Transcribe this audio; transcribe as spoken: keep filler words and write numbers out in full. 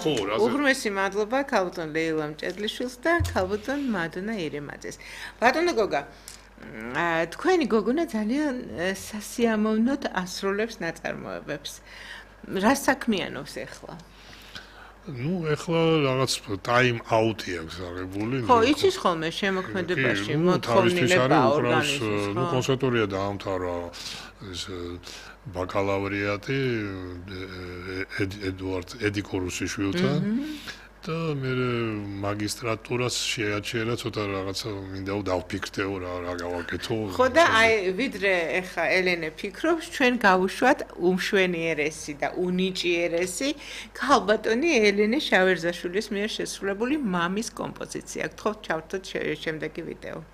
ხო, რა უღრმესი მადლობა ქალბატონ ლეილა მჭედლიშვილს და ქალბატონ მადონა ირემაძეს. ბატონო გოგა, თქვენი გოგონა ძალიან სასიამოვნოდ ასრულებს ნაწარმოებებს. რა საქმიანობს ახლა? ну, ეხლა რაღაც time out-ი აქვს აღებული. ხო, იცის ხოლმე შემოქმედებაში მოთხოვნილება ორგანიზმის, ну, კონსერვატორია დაამთავრა ეს ბაკალავრიატი ედუარდ ედიკორუსიშვილთან და მე მაგისტრატურას შეაჩერა ცოტა რაღაცა მინდა დავფიქრდეო რა რა გავაკეთო. ხო და აი ვიდრე ეხა ელენე ფიქრობს ჩვენ გავუშვათ უმშვენიერესი და უნიჭიერესი ქალბატონი ელენე შავერზაშვილის მიერ შესრულებული მამის კომპოზიცია. გთხოვთ ჩავთოთ შემდეგი ვიდეო.